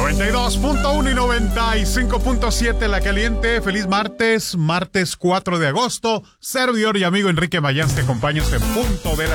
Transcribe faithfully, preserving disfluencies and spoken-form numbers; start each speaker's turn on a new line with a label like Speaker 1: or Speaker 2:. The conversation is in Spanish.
Speaker 1: noventa y dos punto uno y noventa y cinco punto siete La Caliente. Feliz martes, martes cuatro de agosto. Servidor y amigo Enrique Mayans te acompaña en punto de las